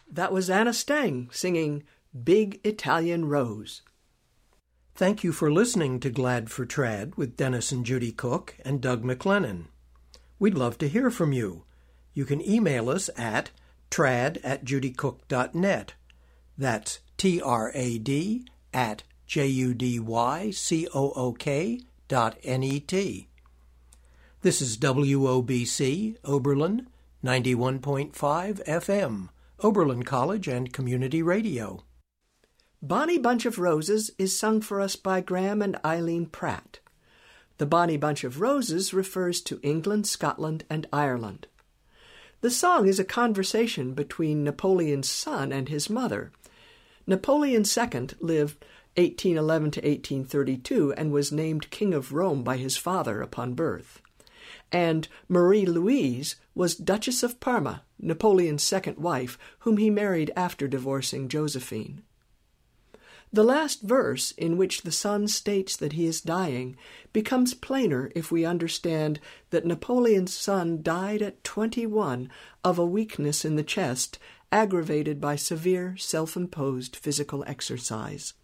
That was Anna Stang singing Big Italian Rose. Thank you for listening to Glad for Trad with Dennis and Judy Cook and Doug McLennan. We'd love to hear from you. You can email us at trad@judycook.net. That's trad@judycook.net. This is WOBC, Oberlin, 91.5 FM, Oberlin College and Community Radio. Bonnie Bunch of Roses is sung for us by Graham and Eileen Pratt. The Bonnie Bunch of Roses refers to England, Scotland, and Ireland. The song is a conversation between Napoleon's son and his mother. Napoleon II lived 1811 to 1832 and was named King of Rome by his father upon birth. And Marie Louise was Duchess of Parma, Napoleon's second wife, whom he married after divorcing Josephine. The last verse, in which the son states that he is dying, becomes plainer if we understand that Napoleon's son died at 21 of a weakness in the chest aggravated by severe self-imposed physical exercise.